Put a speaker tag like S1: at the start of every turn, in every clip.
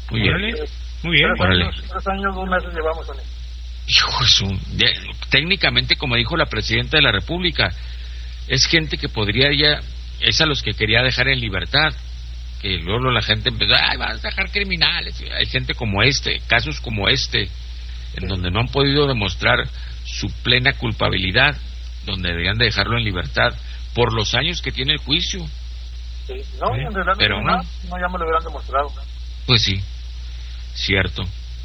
S1: Muy bien.
S2: Órale. Muy bien.
S3: 3 años, 2 meses llevamos, Tony.
S1: Hijo, técnicamente, como dijo la Presidenta de la República, es gente que podría ya, es a los que quería dejar en libertad, que luego la gente empezó, vas a dejar criminales. Hay gente como casos como en donde no han podido demostrar su plena culpabilidad, donde deberían de dejarlo en libertad por los años que tiene el juicio.
S3: Sí. No, en realidad
S1: pero no,
S3: ya me lo hubieran demostrado.
S1: Pues sí, cierto.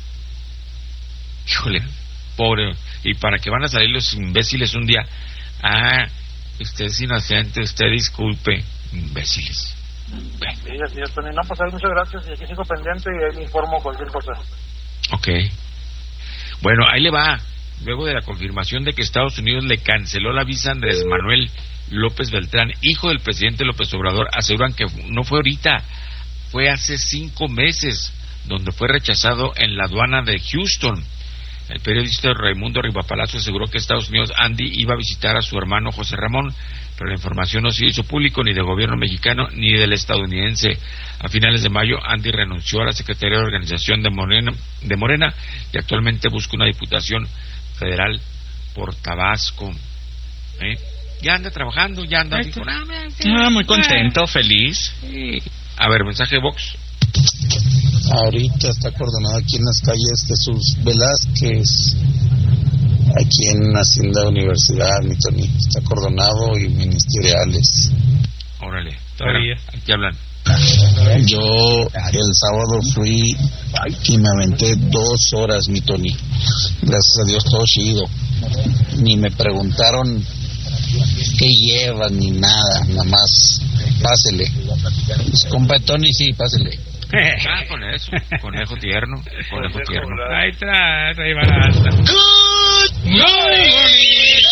S1: Híjole, pobre. Y para que van a salir los imbéciles un día, usted es inocente, usted disculpe, imbéciles. Bueno.
S3: Sí, así es, Tony. No, pues muchas gracias, y aquí sigo pendiente y ahí me informo cualquier cosa.
S1: Ok. Bueno, ahí le va. Luego de la confirmación de que Estados Unidos le canceló la visa a Andrés Manuel López Beltrán, hijo del presidente López Obrador, aseguran que no fue ahorita, fue hace 5 meses, donde fue rechazado en la aduana de Houston. El periodista Raimundo Rivapalacio aseguró que Estados Unidos, Andy, iba a visitar a su hermano José Ramón, pero la información no se hizo público ni del gobierno mexicano ni del estadounidense. A finales de mayo, Andy renunció a la Secretaría de Organización de Morena y actualmente busca una diputación federal por Tabasco. Ya anda trabajando, ya anda
S2: muy contento, feliz.
S1: Sí. A ver, mensaje de Vox.
S4: Ahorita está acordonado aquí en las calles Jesús Velázquez, aquí en Hacienda Universidad, mi Tony. Está acordonado y ministeriales.
S1: Órale,
S2: todavía.
S1: Aquí hablan.
S4: Yo el sábado fui y me aventé 2 horas, mi Tony. Gracias a Dios todo chido. Ni me preguntaron qué llevan ni nada, nada más pásele. Pues, compa Tony, sí, pásele.
S1: Con eso, conejo tierno.
S2: Ahí está, ahí va la alta.
S5: Good morning.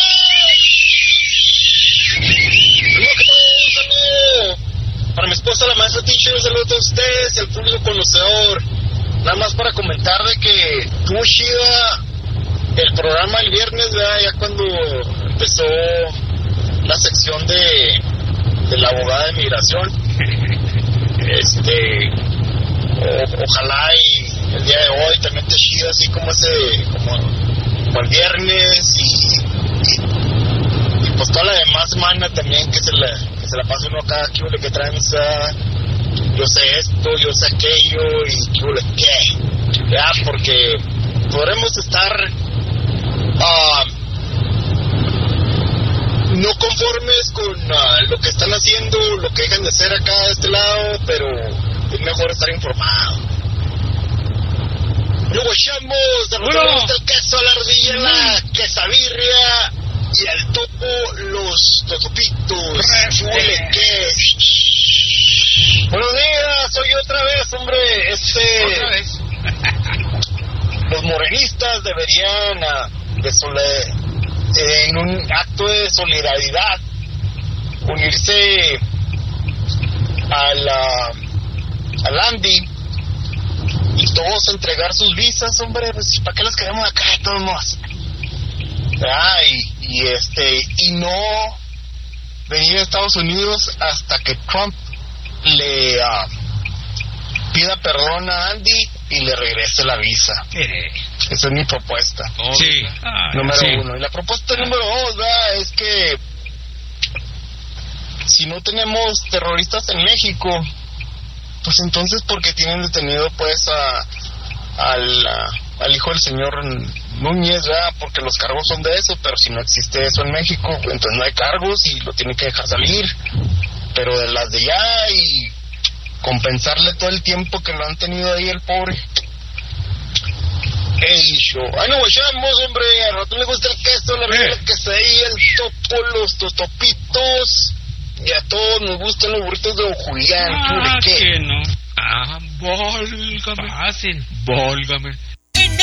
S5: Para mi esposa, la maestra teacher, un saludo a ustedes, el público conocedor. Nada más para comentar de que tuvo chida el programa el viernes, ¿verdad? Ya cuando empezó la sección de la abogada de migración. Ojalá y el día de hoy también te chida, así como como el viernes y pues toda la demás semana también que se la pasa uno acá, que traen, o sea, yo sé esto, yo sé aquello y qué, ya, porque podremos estar no conformes con lo que están haciendo, lo que dejan de hacer acá de este lado, pero es mejor estar informado. Luego echamos de el queso a la ardilla, la quesabirria y al topo los totopitos. ¿Qué? Buenos días, soy otra vez, hombre.
S1: Otra vez.
S5: Los morenistas deberían en un acto de solidaridad unirse al Andy y todos entregar sus visas, hombre, pues ¿para qué las queremos acá de todos modos? Y no venir a Estados Unidos hasta que Trump le pida perdón a Andy y le regrese la visa. Esa es mi propuesta.
S1: Sí.
S5: Número 1. Y la propuesta número 2, ¿verdad? Es que si no tenemos terroristas en México, pues entonces porque tienen detenido pues al hijo del señor Núñez, ¿verdad? Porque los cargos son de eso, pero si no existe eso en México, entonces no hay cargos y lo tienen que dejar salir. Pero de las de allá y compensarle todo el tiempo que lo han tenido ahí el pobre. No guachamos, hombre, a rato le gusta el queso, la regla que se ahí, el topo, los totopitos, y a todos nos gustan los burritos de Don Julián.
S2: ¿Qué no?
S1: Válgame.
S2: Fácil.
S1: Válgame.